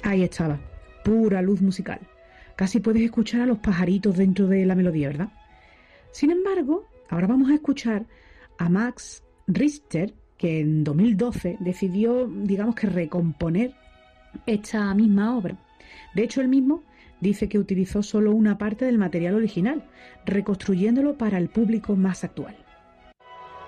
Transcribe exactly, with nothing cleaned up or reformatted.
Ahí estaba, pura luz musical. Casi puedes escuchar a los pajaritos dentro de la melodía, ¿verdad? Sin embargo, ahora vamos a escuchar a Max Richter, que en dos mil doce decidió, digamos que recomponer esta misma obra. De hecho, él mismo dice que utilizó solo una parte del material original, reconstruyéndolo para el público más actual.